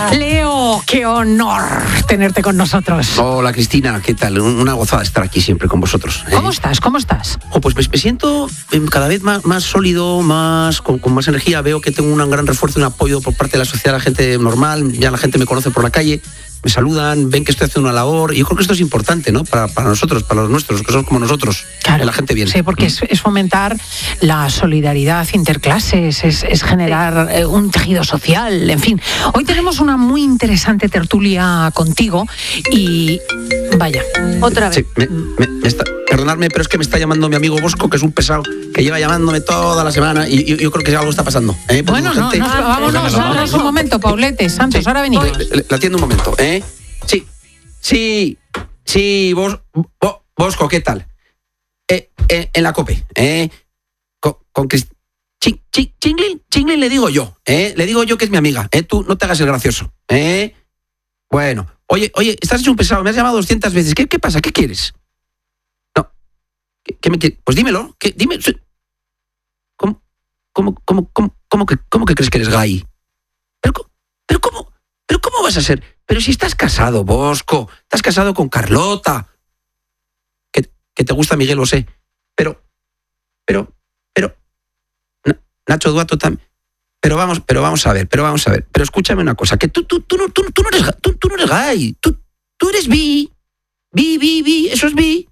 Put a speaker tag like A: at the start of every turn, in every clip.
A: Leo, qué honor tenerte con nosotros.
B: Hola, Cristina, ¿qué tal? Una gozada estar aquí siempre con vosotros.
A: ¿Cómo estás? ¿Cómo estás?
B: Pues me siento cada vez más sólido, con más energía. Veo que tengo un gran refuerzo y un apoyo por parte de la sociedad, la gente normal. Ya la gente me conoce por la calle, me saludan, ven que estoy haciendo una labor. Y yo creo que esto es importante, ¿no? Para nosotros, para los nuestros, que somos como nosotros.
A: Claro,
B: la gente bien.
A: Sí, porque es fomentar la solidaridad interclases, es generar un tejido social, en fin. Hoy tenemos una muy interesante tertulia contigo y vaya, otra vez.
B: Sí, perdonadme, pero es que me está llamando mi amigo Bosco, que es un pesado, que lleva llamándome toda la semana y yo creo que algo está pasando.
A: Bueno, vámonos un momento, Paulete, Santos, sí, ahora venimos.
B: Le atiendo un momento, ¿eh? Sí, Bosco, ¿qué tal? En la COPE, con Chinglin le digo yo, le digo yo que es mi amiga, tú no te hagas el gracioso, Bueno, oye, estás hecho un pesado, me has llamado 200 veces, ¿qué pasa? ¿Qué quieres? No, ¿qué me quieres? Pues dímelo, dime. ¿Cómo que crees que eres gay? ¿Pero cómo vas a ser? Pero si estás casado, Bosco, estás casado con Carlota. Que te gusta Miguel, lo sé. Pero Nacho Duato también. Pero vamos a ver. Pero escúchame una cosa, que tú no eres gay. Tú eres bi. Bi, eso es bi.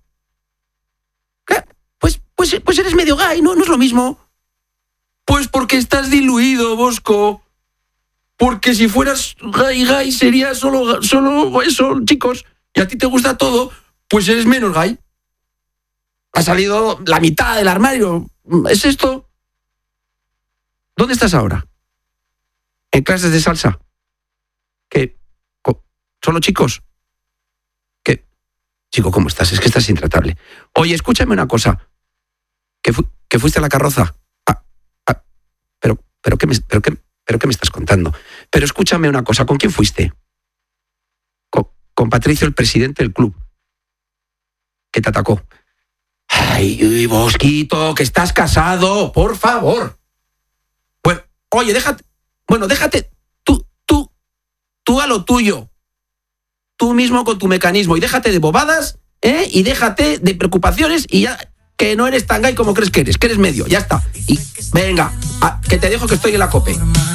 B: Pues eres medio gay, no es lo mismo. Pues porque estás diluido, Bosco. Porque si fueras gay sería solo eso, chicos. Y a ti te gusta todo, pues eres menos gay. Ha salido la mitad del armario. ¿Es esto? ¿Dónde estás ahora? ¿En clases de salsa? ¿Qué? ¿Solo chicos? ¿Qué? Chico, ¿cómo estás? Es que estás intratable. Oye, escúchame una cosa. ¿Que fuiste a la carroza? ¿Pero qué me estás contando? Pero escúchame una cosa. ¿Con quién fuiste? Con Patricio, el presidente del club, que te atacó. Ay, Bosquito, que estás casado, por favor. Bueno, oye, déjate, tú a lo tuyo, tú mismo con tu mecanismo, y déjate de bobadas, y déjate de preocupaciones, y ya, que no eres tan gay como crees que eres medio, ya está. Y venga, que te dejo que estoy en la COPE.